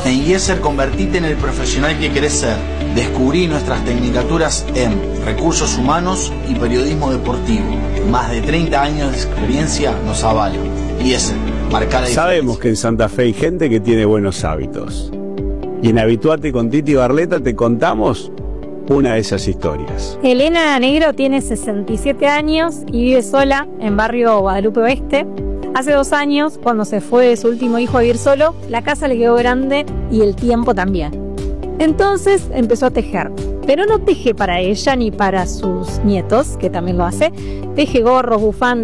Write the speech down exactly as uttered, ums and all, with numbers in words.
En IESER convertite en el profesional que querés ser. Descubrí nuestras tecnicaturas en recursos humanos y periodismo deportivo. Más de treinta años de experiencia nos avalan. IESER, marca la diferencia. Sabemos que en Santa Fe hay gente que tiene buenos hábitos. Y en Habituate con Titi Barleta te contamos una de esas historias. Elena Negro tiene sesenta y siete años y vive sola en barrio Guadalupe Oeste. Hace dos años, cuando se fue su último hijo a vivir solo, la casa le quedó grande y el tiempo también. Entonces empezó a tejer, pero no teje para ella ni para sus nietos, que también lo hace. Teje gorros, bufandas,